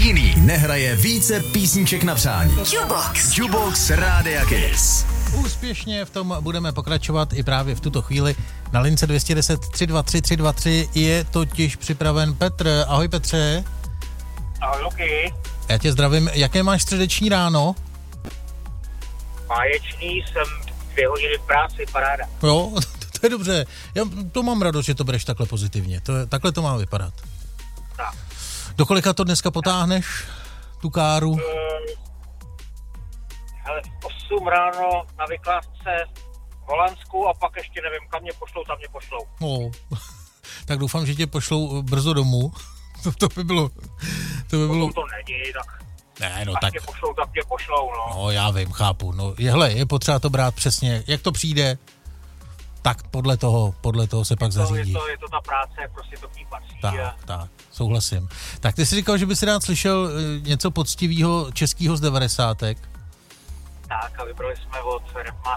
jiný nehraje více písniček na přání. Jukebox Rádia Kiss. Úspěšně v tom budeme pokračovat i právě v tuto chvíli. Na lince 210 323 323 je totiž připraven Petr. Ahoj Petře. Ahoj Luky. Já tě zdravím. Jaké máš středeční ráno? Báječný, jsem 2 hodiny v práci, paráda. Jo, to je dobře. Já to mám radost, že to bereš takhle pozitivně. Takhle to má vypadat. Tak. Do kolika to dneska potáhneš, tu káru? Hele, v 8 ráno na vykládce v Holandsku a pak ještě nevím, kam mě pošlou, tam mě pošlou. No, tak doufám, že tě pošlou brzo domů. To by bylo... To není, tak... Ne, no až tak... mě pošlou, tak mě pošlou, no. No, já vím, chápu. No, je potřeba to brát přesně, jak to přijde, tak podle toho se pak zařídí. Je to ta práce, prostě to k ní patří. Tak, souhlasím. Tak ty jsi říkal, že by si rád slyšel něco poctivého českého z 90. Tak a vybrali jsme od Rapmastera